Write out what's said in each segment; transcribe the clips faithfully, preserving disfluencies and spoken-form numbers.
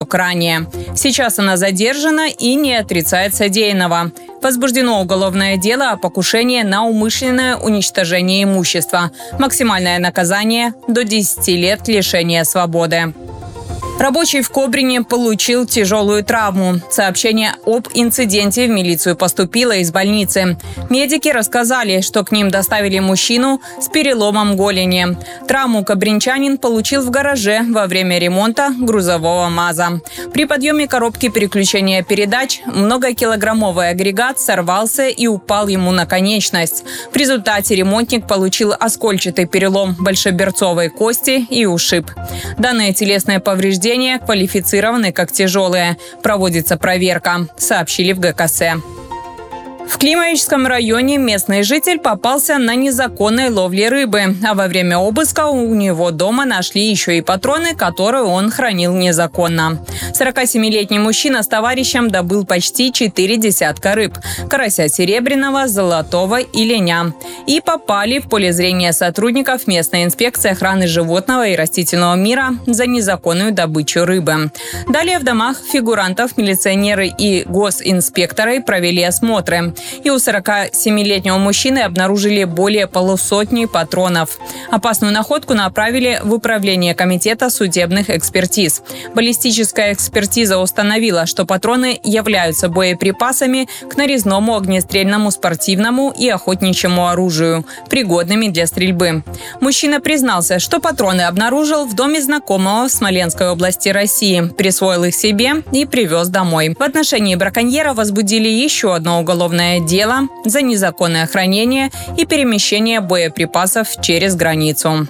срок ранее. Сейчас она задержана и не отрицает содеянного. Возбуждено уголовное дело о покушении на умышленное уничтожение имущества. Максимальное наказание – до десяти лет лишения свободы. Рабочий в Кобрине получил тяжелую травму. Сообщение об инциденте в милицию поступило из больницы. Медики рассказали, что к ним доставили мужчину с переломом голени. Травму кобринчанин получил в гараже во время ремонта грузового МАЗа. При подъеме коробки переключения передач многокилограммовый агрегат сорвался и упал ему на конечность. В результате ремонтник получил оскольчатый перелом большеберцовой кости и ушиб. Данные телесные повреждения квалифицированы как тяжелые. Проводится проверка, сообщили в ГКС. В Климовичском районе местный житель попался на незаконной ловле рыбы, а во время обыска у него дома нашли еще и патроны, которые он хранил незаконно. сорокасемилетний мужчина с товарищем добыл почти четыре десятка рыб – карася серебряного, золотого и леня. И попали в поле зрения сотрудников местной инспекции охраны животного и растительного мира за незаконную добычу рыбы. Далее в домах фигурантов милиционеры и госинспекторы провели осмотры. И у сорокасемилетнего мужчины обнаружили более полусотни патронов. Опасную находку направили в управление комитета судебных экспертиз. Баллистическая экспертиза установила, что патроны являются боеприпасами к нарезному огнестрельному спортивному и охотничьему оружию, пригодными для стрельбы. Мужчина признался, что патроны обнаружил в доме знакомого в Смоленской области России, присвоил их себе и привез домой. В отношении браконьера возбудили еще одно уголовное дело за незаконное хранение и перемещение боеприпасов через границу.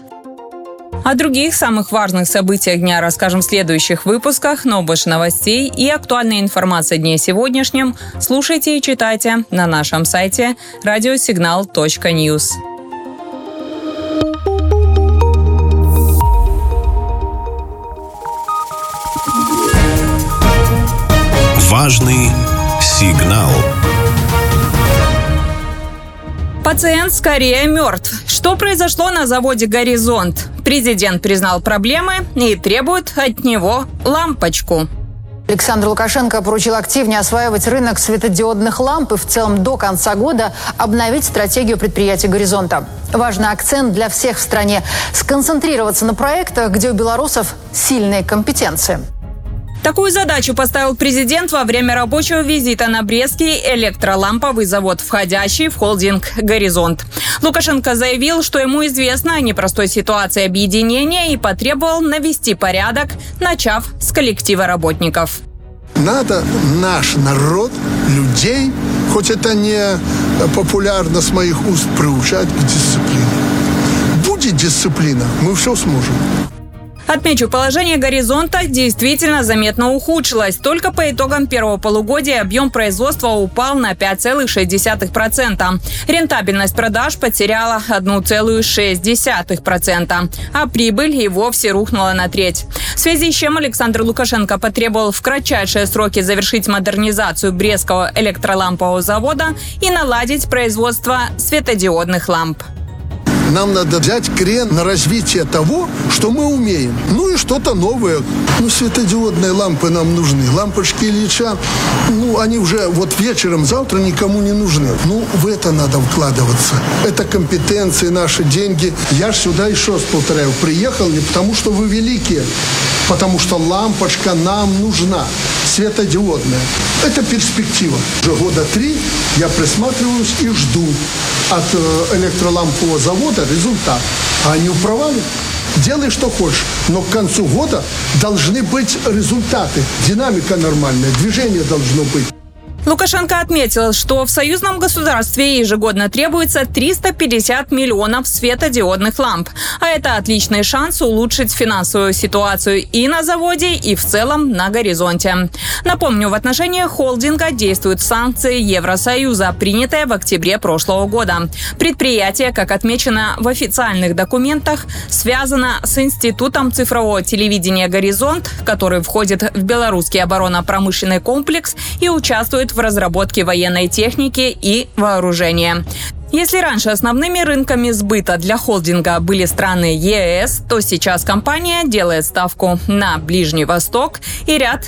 О других самых важных событиях дня расскажем в следующих выпусках, но больше новостей и актуальной информации о дне сегодняшнем слушайте и читайте на нашем сайте радиосигнал точка ньюс. Важный сигнал. Пациент скорее мертв. Что произошло на заводе «Горизонт»? Президент признал проблемы и требует от него лампочку. Александр Лукашенко поручил активнее осваивать рынок светодиодных ламп и в целом до конца года обновить стратегию предприятия «Горизонта». Важный акцент для всех в стране – сконцентрироваться на проектах, где у белорусов сильные компетенции. Такую задачу поставил президент во время рабочего визита на Брестский электроламповый завод, входящий в холдинг «Горизонт». Лукашенко заявил, что ему известно о непростой ситуации объединения и потребовал навести порядок, начав с коллектива работников. Надо наш народ, людей, хоть это не популярно с моих уст, приучать к дисциплине. Будет дисциплина, мы все сможем. Отмечу, положение «Горизонта» действительно заметно ухудшилось. Только по итогам первого полугодия объем производства упал на пять целых шесть десятых процента. Рентабельность продаж потеряла одна целая шесть десятых процента, а прибыль и вовсе рухнула на треть. В связи с чем Александр Лукашенко потребовал в кратчайшие сроки завершить модернизацию Брестского электролампового завода и наладить производство светодиодных ламп. Нам надо взять крен на развитие того, что мы умеем. Ну и что-то новое. Ну, светодиодные лампы нам нужны. Лампочки Ильича, ну, они уже вот вечером, завтра никому не нужны. Ну, в это надо вкладываться. Это компетенции, наши деньги. Я ж сюда еще раз повторяю, приехал не потому, что вы великие, потому что лампочка нам нужна. Светодиодная. Это перспектива. Уже года три я присматриваюсь и жду от электролампового завода результат. А они провалят. Делай, что хочешь, но к концу года должны быть результаты. Динамика нормальная, движение должно быть. Лукашенко отметил, что в союзном государстве ежегодно требуется триста пятьдесят миллионов светодиодных ламп. А это отличный шанс улучшить финансовую ситуацию и на заводе, и в целом на «Горизонте». Напомню, в отношении холдинга действуют санкции Евросоюза, принятые в октябре прошлого года. Предприятие, как отмечено в официальных документах, связано с Институтом цифрового телевидения «Горизонт», который входит в белорусский оборонно-промышленный комплекс и участвует в разработке военной техники и вооружения. Если раньше основными рынками сбыта для холдинга были страны ЕС, то сейчас компания делает ставку на Ближний Восток и ряд